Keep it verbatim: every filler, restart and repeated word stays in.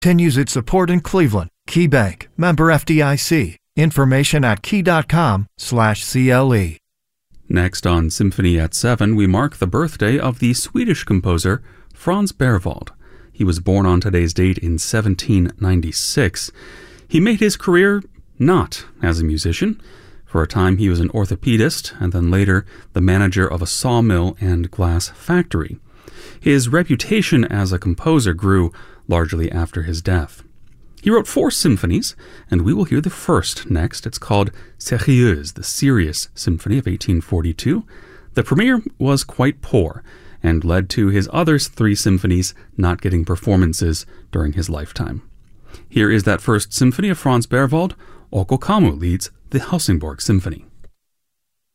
Continues its support in Cleveland. Key Bank, member F D I C. Information at key.com slash CLE. Next on Symphony at seven, we mark the birthday of the Swedish composer Franz Berwald. He was born on today's date in seventeen ninety-six. He made his career not as a musician. For a time, he was an orthopedist, and then later the manager of a sawmill and glass factory. His reputation as a composer grew largely after his death. He wrote four symphonies, and we will hear the first next. It's called Sérieuse, the Serious Symphony of eighteen forty-two. The premiere was quite poor, and led to his other three symphonies not getting performances during his lifetime. Here is that first symphony of Franz Berwald. Åke Kammo leads the Helsingborg Symphony.